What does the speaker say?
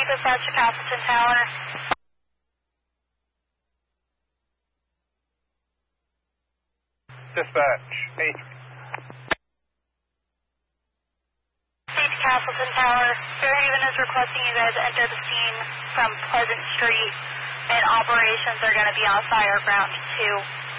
Dispatch to Castleton Tower. Dispatch, 8. State Castleton Tower. Fairhaven is requesting you guys enter the scene from Pleasant Street, and operations are going to be on Fireground 2.